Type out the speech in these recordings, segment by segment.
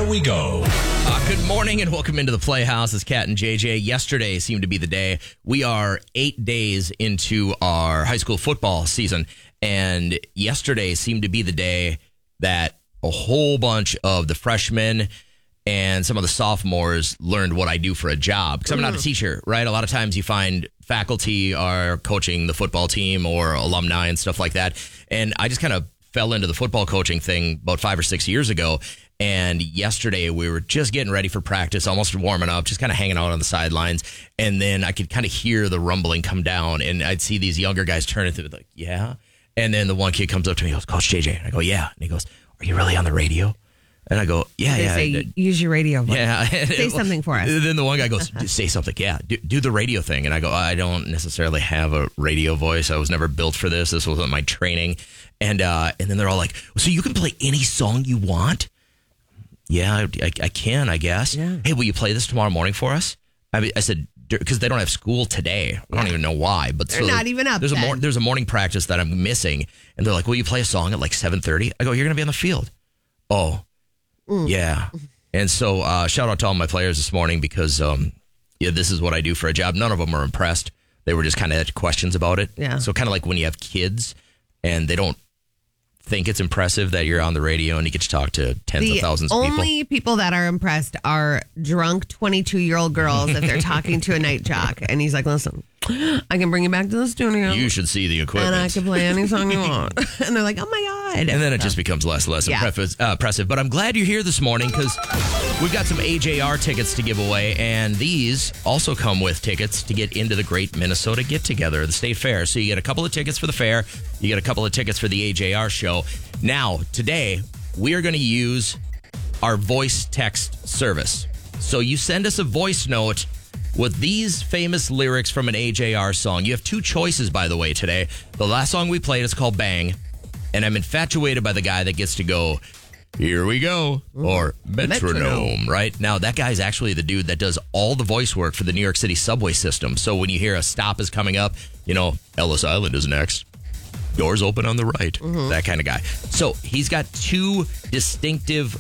we go. Good morning and welcome into the Playhouse. It's Kat and JJ. Yesterday seemed to be the day. We are 8 days into our high school football season, and yesterday seemed to be the day that a whole bunch of the freshmen and some of the sophomores learned what I do for a job. Because I'm not a teacher, right? A lot of times you find faculty are coaching the football team or alumni and stuff like that. And I just kind of fell into the football coaching thing about 5 or 6 years ago. And yesterday we were just getting ready for practice, almost warming up, just kind of hanging out on the sidelines. And then I could kind of hear the rumbling come down, and I'd see these younger guys turn into like, yeah. And then the one kid comes up to me and goes, Coach JJ. And I go, yeah. And he goes, are you really on the radio? And I go, yeah. They say, use your radio voice. Yeah. Say something for us. Then the one guy goes, say something. Yeah, do the radio thing. And I go, I don't necessarily have a radio voice. I was never built for this. This wasn't my training. And then they're all like, so you can play any song you want? Yeah, I can, I guess. Yeah. Hey, will you play this tomorrow morning for us? I said, because they don't have school today. I don't even know why. But they're not even up there's a morning practice that I'm missing. And they're like, will you play a song at like 7:30? I go, you're going to be on the field. Oh, yeah. And so shout out to all my players this morning because, this is what I do for a job. None of them are impressed. They were just kind of had questions about it. Yeah. So kind of like when you have kids and they don't think it's impressive that you're on the radio and you get to talk to tens of thousands of people. The only people that are impressed are drunk 22-year-old girls if they're talking to a night jock. And he's like, listen, I can bring you back to the studio. You should see the equipment. And I can play any song you want. And they're like, oh my God. And then it just becomes less and less impressive. But I'm glad you're here this morning because we've got some AJR tickets to give away. And these also come with tickets to get into the Great Minnesota Get Together, the State Fair. So you get a couple of tickets for the fair. You get a couple of tickets for the AJR show. Now, today, we are going to use our voice text service. So you send us a voice note with these famous lyrics from an AJR song. You have two choices, by the way, today. The last song we played is called Bang, and I'm infatuated by the guy that gets to go, here we go, or metronome, right? Now, that guy's actually the dude that does all the voice work for the New York City subway system. So when you hear a stop is coming up, Ellis Island is next. Doors open on the right. That kind of guy. So he's got two distinctive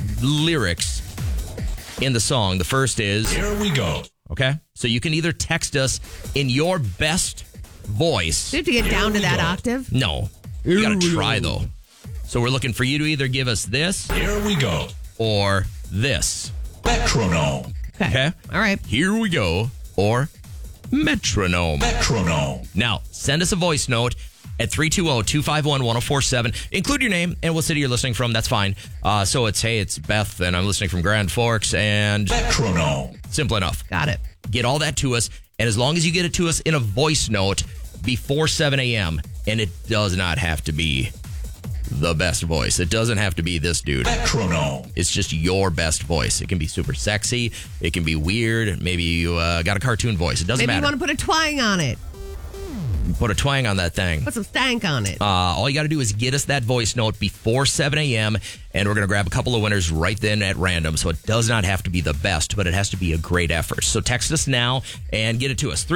lyrics in the song. The first is, here we go. Okay? So you can either text us in your best voice. Do you have to get down to that octave? No. You got to try, though. So we're looking for you to either give us this. Here we go. Or this. Metronome. Okay? All right. Here we go. Or metronome. Metronome. Now, send us a voice note at 320-251-1047. Include your name and what city you're listening from. That's fine. So it's Beth, and I'm listening from Grand Forks, and metronome. Simple enough. Got it. Get all that to us, and as long as you get it to us in a voice note before 7 a.m., and it does not have to be the best voice. It doesn't have to be this dude. Metronome. It's just your best voice. It can be super sexy. It can be weird. Maybe you got a cartoon voice. It doesn't matter. Maybe you want to put a twang on it. Put a twang on that thing. Put some stank on it. All you got to do is get us that voice note before 7 a.m., and we're going to grab a couple of winners right then at random. So it does not have to be the best, but it has to be a great effort. So text us now and get it to us.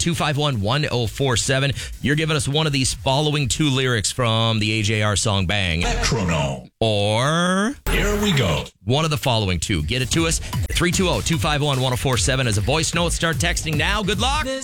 320-251-1047. You're giving us one of these following two lyrics from the AJR song Bang. Metronome. Or here we go. One of the following two. Get it to us. 320-251-1047 as a voice note. Start texting now. Good luck.